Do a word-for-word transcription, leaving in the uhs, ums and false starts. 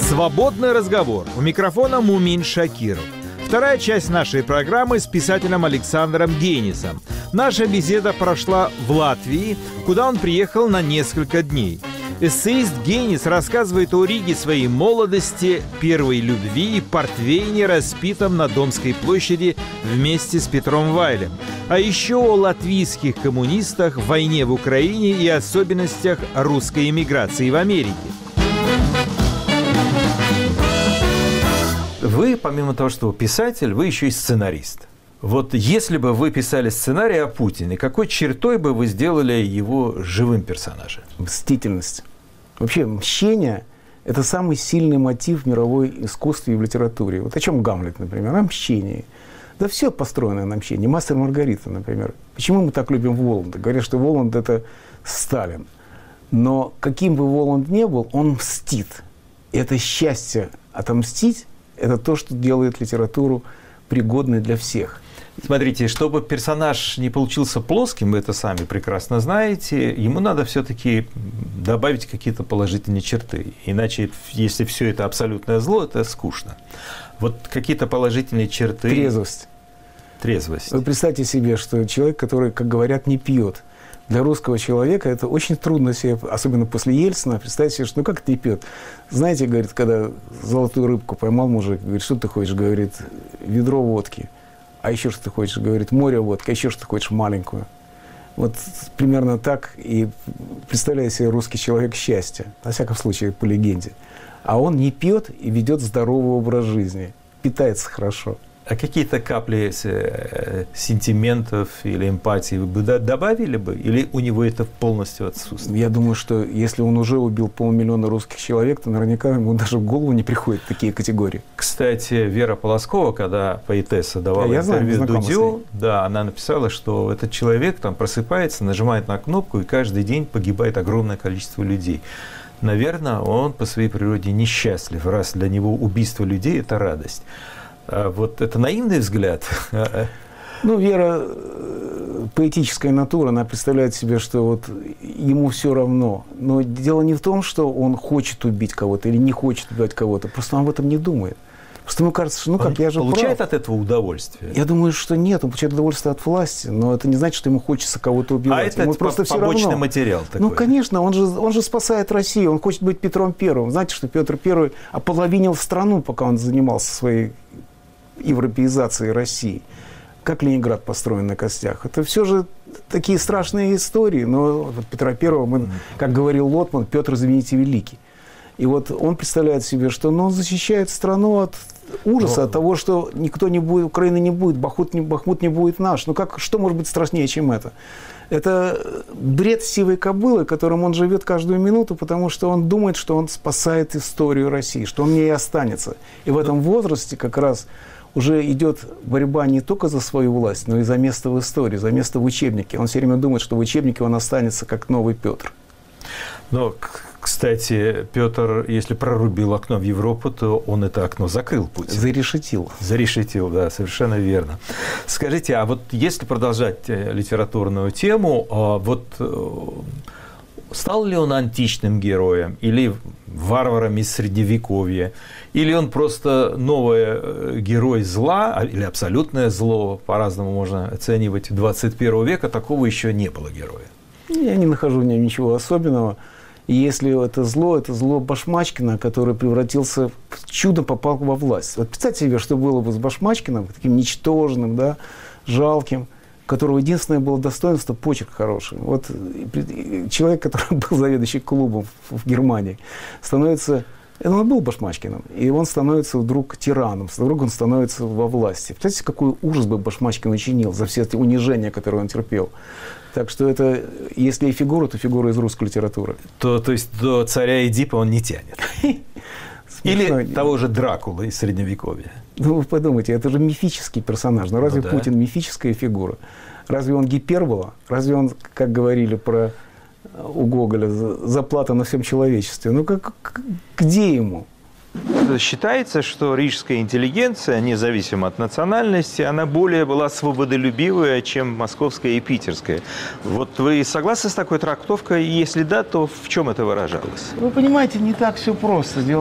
Свободный разговор. У микрофона Мумин Шакиров. Вторая часть нашей программы с писателем Александром Генисом. Наша беседа прошла в Латвии, куда он приехал на несколько дней. Эссеист Генис рассказывает о Риге своей молодости, первой любви и портвейне, распитом на Домской площади вместе с Петром Вайлем. А еще о латвийских коммунистах, войне в Украине и особенностях русской эмиграции в Америке. Вы, помимо того, что вы писатель, вы еще и сценарист. Вот если бы вы писали сценарий о Путине, какой чертой бы вы сделали его живым персонажем? Мстительность. Вообще, мщение – это самый сильный мотив в мировой искусстве и в литературе. Вот о чем Гамлет, например, о мщении. Да все построено на мщении. Мастер и Маргарита, например. Почему мы так любим Воланда? Говорят, что Воланд – это Сталин. Но каким бы Воланд ни был, он мстит. И это счастье отомстить – это то, что делает литературу пригодной для всех. Смотрите, чтобы персонаж не получился плоским, вы это сами прекрасно знаете, ему надо все-таки добавить какие-то положительные черты. Иначе, если все это абсолютное зло, это скучно. Вот какие-то положительные черты. Трезвость. Трезвость. Вы представьте себе, что человек, который, как говорят, не пьет. Для русского человека это очень трудно себе, особенно после Ельцина, представить себе, что ну как это не пьет. Знаете, говорит, когда золотую рыбку поймал мужик, говорит, что ты хочешь? Говорит, ведро водки. А еще что ты хочешь? Говорит, море водки. А еще что ты хочешь? Маленькую. Вот примерно так и представляет себе русский человек счастье. На всяком случае, по легенде. А он не пьет и ведет здоровый образ жизни. Питается хорошо. А какие-то капли сентиментов или эмпатии вы бы добавили бы? Или у него это полностью отсутствует? Я думаю, что если он уже убил полмиллиона русских человек, то наверняка ему даже в голову не приходят такие категории. Кстати, Вера Полоскова, когда поэтесса давала я интервью знаю, Дудю, да, она написала, что этот человек там просыпается, нажимает на кнопку, и каждый день погибает огромное количество людей. Наверное, он по своей природе несчастлив, раз для него убийство людей – это радость. Вот это наивный взгляд? Ну, Вера, поэтическая натура, она представляет себе, что вот ему все равно. Но дело не в том, что он хочет убить кого-то или не хочет убить кого-то. Просто он об этом не думает. Просто ему кажется, что ну как, я же получает прав. От этого удовольствие? Я думаю, что нет. Он получает удовольствие от власти. Но это не значит, что ему хочется кого-то убивать. А это ему просто побочный все равно. материал такой? Ну, конечно. Он же, он же спасает Россию. Он хочет быть Петром Первым. Знаете, что Петр Первый ополовинил страну, пока он занимался своей европеизации России. Как Ленинград построен на костях. Это все же такие страшные истории. Но вот Петра Первого, мы, как говорил Лотман, Петр, извините, великий. И вот он представляет себе, что ну, он защищает страну от ужаса, но... от того, что никто не будет, Украина не будет, Бахмут не, Бахмут не будет наш. Ну как, что может быть страшнее, чем это? Это бред сивой кобылы, которым он живет каждую минуту, потому что он думает, что он спасает историю России, что он в ней останется. И в этом возрасте как раз уже идет борьба не только за свою власть, но и за место в истории, за место в учебнике. Он все время думает, что в учебнике он останется как новый Петр. Но, кстати, Петр, если прорубил окно в Европу, то он это окно закрыл путь. Зарешетил. Зарешетил, да, совершенно верно. Скажите, а вот если продолжать литературную тему, вот стал ли он античным героем или варваром из Средневековья? Или он просто новый герой зла, или абсолютное зло, по-разному можно оценивать, двадцать первого века, такого еще не было героя? Я не нахожу в нем ничего особенного. И если это зло, это зло Башмачкина, который превратился, чудом попал во власть. Вот представьте себе, что было бы с Башмачкиным, таким ничтожным, да, жалким, у которого единственное было достоинство – почерк хороший. Вот человек, который был заведующий клубом в Германии, становится... Он был Башмачкиным, и он становится вдруг тираном, вдруг он становится во власти. Представляете, какой ужас бы Башмачкин учинил за все эти унижения, которые он терпел. Так что это, если и фигура, то фигура из русской литературы. То, то есть до царя Эдипа он не тянет? Или того же Дракулы из Средневековья? Ну, вы подумайте, это же мифический персонаж. Но разве ну, да. Путин мифическая фигура? Разве он гипербола? Разве он, как говорили про... у Гоголя, заплата на всем человечестве. Ну, как, где ему? Считается, что рижская интеллигенция, независимо от национальности, она более была свободолюбивая, чем московская и питерская. Вот вы согласны с такой трактовкой? Если да, то в чем это выражалось? Вы понимаете, не так все просто. Дело